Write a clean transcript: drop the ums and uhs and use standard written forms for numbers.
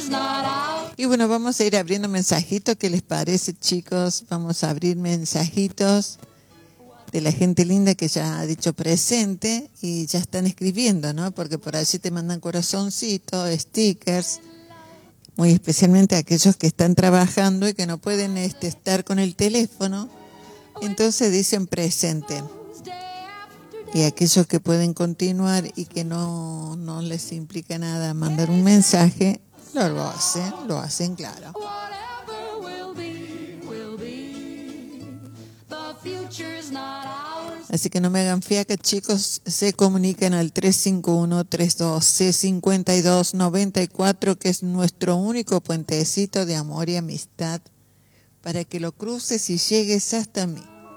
Y bueno, vamos a ir abriendo mensajitos. ¿Qué les parece, chicos? Vamos a abrir mensajitos de la gente linda que ya ha dicho presente y ya están escribiendo, ¿no? Porque por allí te mandan corazoncitos, stickers, muy especialmente aquellos que están trabajando y que no pueden estar con el teléfono, entonces dicen presente. Y aquellos que pueden continuar y que no les implica nada mandar un mensaje, lo hacen claro. Así que no me hagan fiaca, chicos, se comunican al 351-32C-5294, que es nuestro único puentecito de amor y amistad, para que lo cruces y llegues hasta mí.